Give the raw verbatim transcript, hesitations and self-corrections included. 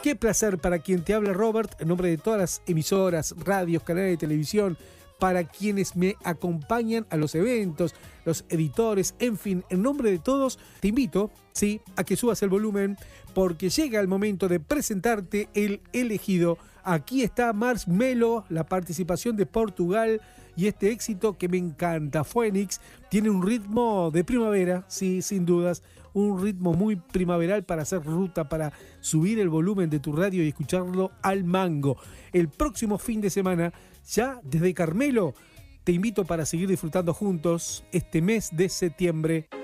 Qué placer para quien te habla, Robert, en nombre de todas las emisoras, radios, canales de televisión, para quienes me acompañan a los eventos, los editores, en fin, en nombre de todos, te invito, sí, a que subas el volumen, porque llega el momento de presentarte el elegido. Aquí está Marshmello, la participación de Portugal y este éxito que me encanta. Phoenix tiene un ritmo de primavera, sí, sin dudas, un ritmo muy primaveral para hacer ruta, para subir el volumen de tu radio y escucharlo al mango. El próximo fin de semana, ya desde Carmelo, te invito para seguir disfrutando juntos este mes de septiembre.